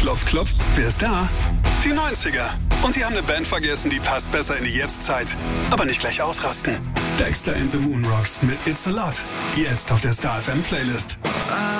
Klopf, klopf, wer ist da? Die 90er. Und die haben eine Band vergessen, die passt besser in die Jetztzeit. Aber nicht gleich ausrasten. Dexter and the Moonrocks mit It's a Lot. Jetzt auf der Star FM Playlist.